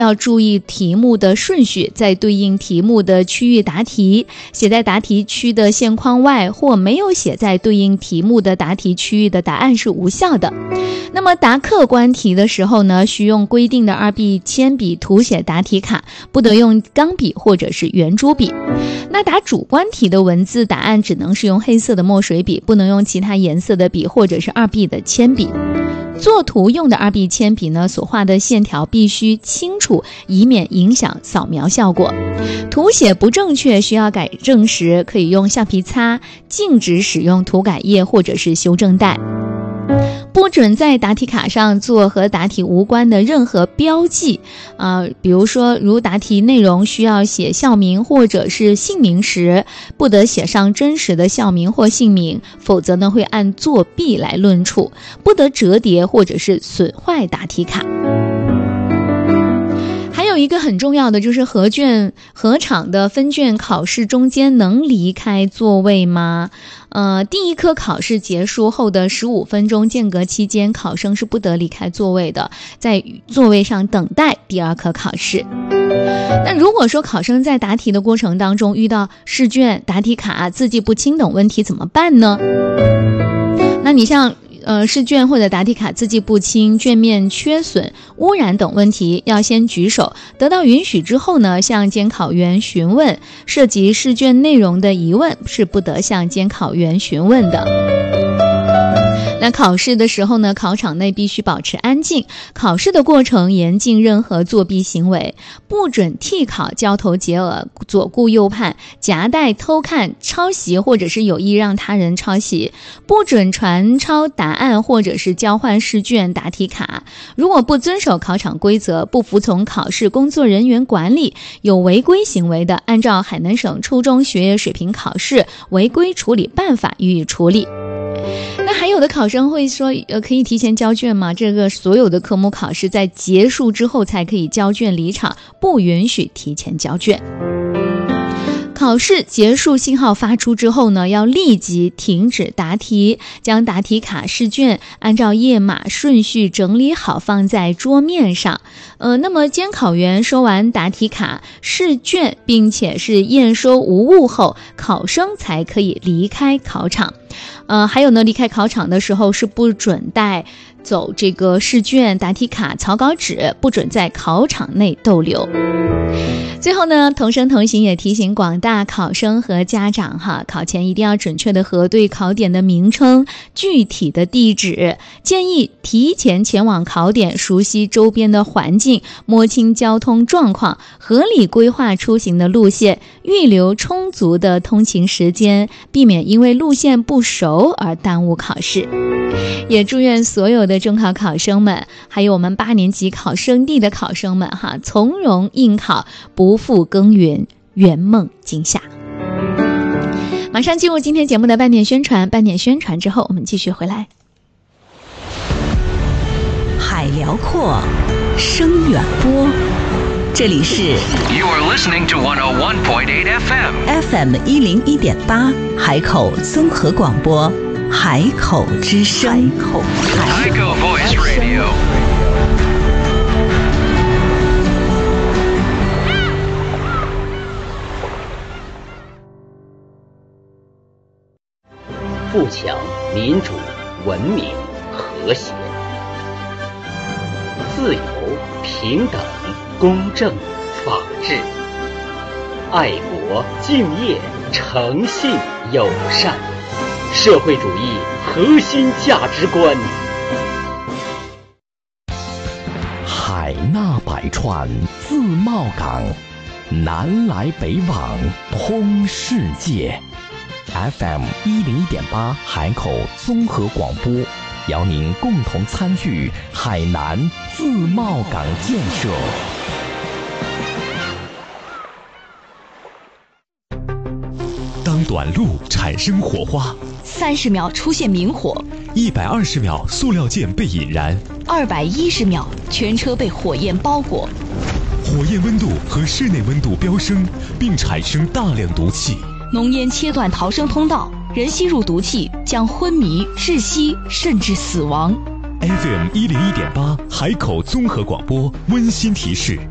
要注意题目的顺序，在对应题目的区域答题，写在答题区的线框外或没有写在对应题目的答题区域的答案是无效的。那么答客观题的时候呢，需用规定的2B 铅笔涂写答题卡，不得用钢笔或者是圆珠笔。那答主观题的文字答案只能是用黑色的墨水笔，不能用其他颜色的笔或者是2B 的铅笔。作图用的2B 铅笔呢，所画的线条必须清楚，以免影响扫描效果。图写不正确需要改正时，可以用橡皮擦，禁止使用涂改液或者是修正带。不准在答题卡上做和答题无关的任何标记，比如说如答题内容需要写校名或者是姓名时，不得写上真实的校名或姓名，否则呢会按作弊来论处。不得折叠或者是损坏答题卡。还有一个很重要的就是合场的分卷考试中间能离开座位吗？第一科考试结束后的15分钟间隔期间，考生是不得离开座位的，在座位上等待第二科考试。那如果说考生在答题的过程当中遇到试卷、答题卡、字迹不清等问题怎么办呢？那你像试卷或者答题卡字迹不清、卷面缺损、污染等问题，要先举手，得到允许之后呢，向监考员询问。涉及试卷内容的疑问是不得向监考员询问的。那考试的时候呢，考场内必须保持安静，考试的过程严禁任何作弊行为，不准替考、交头接耳、左顾右盼、夹带偷看、抄袭或者是有意让他人抄袭，不准传抄答案或者是交换试卷、答题卡。如果不遵守考场规则，不服从考试工作人员管理，有违规行为的，按照海南省初中学业水平考试违规处理办法予以处理。那还有的考生会说，可以提前交卷吗？这个所有的科目考试在结束之后才可以交卷离场，不允许提前交卷。考试结束信号发出之后呢，要立即停止答题，将答题卡、试卷按照页码顺序整理好放在桌面上。那么监考员收完答题卡、试卷，并且是验收无误后，考生才可以离开考场。还有呢，离开考场的时候是不准带走这个试卷、答题卡、草稿纸，不准在考场内逗留。最后呢，同声同行也提醒广大考生和家长考前一定要准确的核对考点的名称、具体的地址，建议提前前往考点，熟悉周边的环境，摸清交通状况，合理规划出行的路线，预留充足的通勤时间，避免因为路线不熟而耽误考试。也祝愿所有的中考考生们，还有我们8年级考生地的考生们从容应考，不负耕耘，圆梦今夏。马上进入今天节目的半点宣传，半点宣传之后我们继续回来。 海辽阔，声远播，这里是 You are listening to 101.8 FM 101.8 海口综合广播，海口之声， 海口 Voice Radio。 富强、民主、文明、和谐、自由、平等、公正、法治、爱国、敬业、诚信、友善，社会主义核心价值观。 海纳百川，自贸港，南来北往，通世界。FM 101.8海口综合广播，邀您共同参与海南自贸港建设。当短路产生火花 ，30秒出现明火 ，120秒塑料件被引燃 ，210秒全车被火焰包裹， 火焰温度和室内温度飙升，并产生大量毒气。 浓烟切断逃生通道，人吸入毒气将昏迷、窒息甚至死亡。 FM 101.8海口综合广播温馨提示：